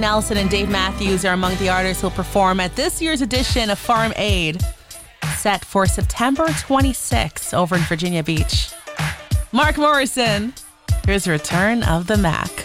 Nelson and Dave Matthews are among the artists who'll perform at this year's edition of Farm Aid, set for September 26th over in Virginia Beach. Mark Morrison, here's Return of the Mac.